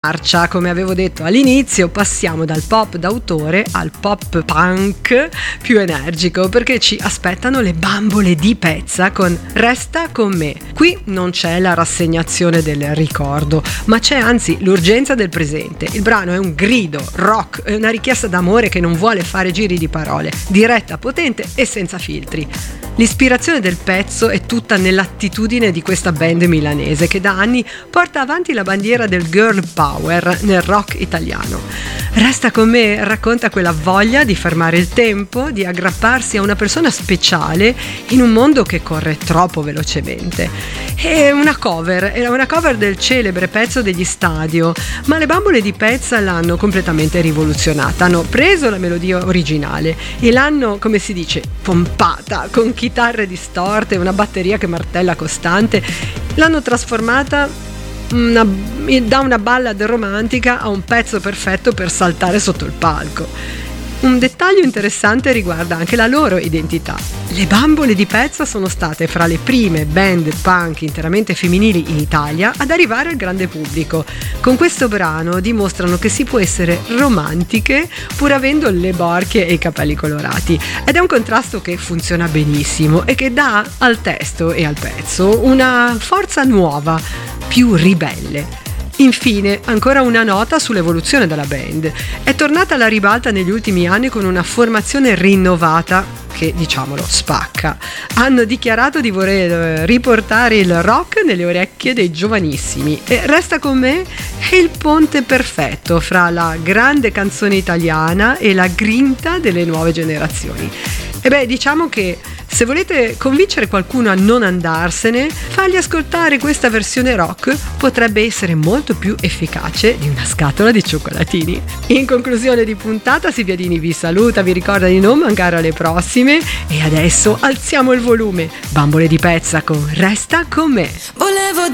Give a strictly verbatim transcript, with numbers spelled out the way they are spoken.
marcia, come avevo detto all'inizio, passiamo dal pop d'autore al pop punk più energico, perché ci aspettano le Bambole di Pezza con Resta con me. Qui non c'è la rassegnazione del ricordo, ma c'è anzi l'urgenza del presente. Il brano è un grido rock, è una richiesta d'amore che non vuole fare giri di parole, diretta, potente e senza filtri. L'ispirazione del pezzo è tutta nell'attitudine di questa band milanese che da anni porta avanti la bandiera del girl power nel rock italiano. Resta con me racconta quella voglia di fermare il tempo, di aggrapparsi a una persona speciale in un mondo che corre troppo velocemente. È una cover, è una cover del celebre pezzo degli Stadio, ma le Bambole di Pezza l'hanno completamente rivoluzionata. Hanno preso la melodia originale e l'hanno, come si dice, pompata con chitarre distorte e una batteria che martella costante. L'hanno trasformata una, da una ballad romantica a un pezzo perfetto per saltare sotto il palco. Un dettaglio interessante riguarda anche la loro identità. Le Bambole di Pezza sono state fra le prime band punk interamente femminili in Italia ad arrivare al grande pubblico. Con questo brano dimostrano che si può essere romantiche pur avendo le borchie e i capelli colorati. Ed è un contrasto che funziona benissimo e che dà al testo e al pezzo una forza nuova, più ribelle. Infine, ancora una nota sull'evoluzione della band. È tornata alla ribalta negli ultimi anni con una formazione rinnovata che, diciamolo, spacca. Hanno dichiarato di voler riportare il rock nelle orecchie dei giovanissimi e Resta con me è il ponte perfetto fra la grande canzone italiana e la grinta delle nuove generazioni. E beh, diciamo che se volete convincere qualcuno a non andarsene, fargli ascoltare questa versione rock potrebbe essere molto più efficace di una scatola di cioccolatini. In conclusione di puntata, Silviadini vi saluta, vi ricorda di non mancare alle prossime e adesso alziamo il volume. Bambole di Pezza con Resta con me. Volevo